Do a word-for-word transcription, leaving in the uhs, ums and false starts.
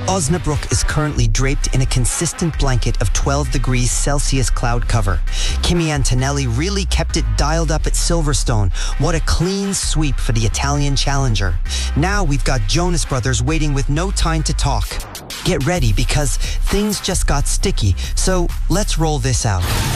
Osnabrück is currently draped in a consistent blanket of twelve degrees Celsius cloud cover. Kimi Antonelli really kept it dialed up at Silverstone. What a clean sweep for the Italian challenger. Now we've got Jonas Brothers waiting with no time to talk. Get ready because things just got sticky, so let's roll this out.